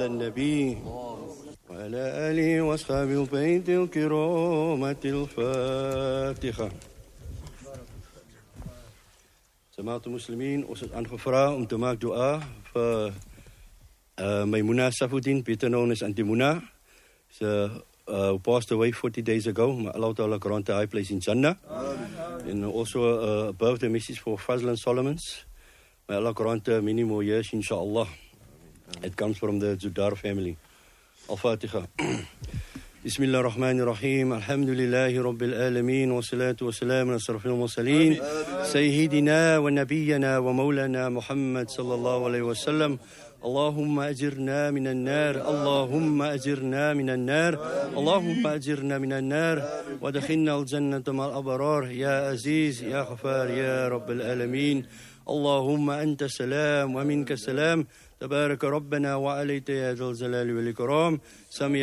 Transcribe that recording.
على النبي وعلى آله وأصحابه البيت الكرامة. الفاتحة. Jemaat muslimin, ons is aangevra om te maak dua vir Maimuna Safuddin, better known as Auntie Muna. Who passed away 40 days ago. May Allah Ta'ala grant a high place in Jannah. And also a birthday message for Fazlan Solomons. May Allah grant many more years, inshallah. It comes from the Zudar family. Al-Fatiha. بسم الله الرحمن الرحيم. الحمد لله رب العالمين والصلاة والسلام على أشرف المرسلين سيدنا ونبينا ومولانا محمد صلى الله عليه وسلم. اللهم أجرنا من النار، اللهم أجرنا من النار، اللهم أجرنا من النار ودخلنا الجنة مع الأبرار يا عزيز يا غفار يا رب العالمين. اللهم أنت السلام ومنك السلام، تبارك ربنا وعليك يا ذا الجلال والإكرام.